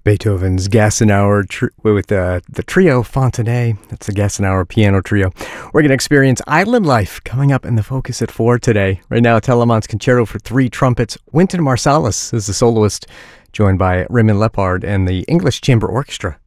Beethoven's Gassenauer with the trio Fontenay. That's the Gassenauer piano trio. We're going to experience Island Life coming up in the Focus at 4 today. Right now, Teleman's Concerto for 3 trumpets. Wynton Marsalis is the soloist, joined by Raymond Lepard and the English Chamber Orchestra.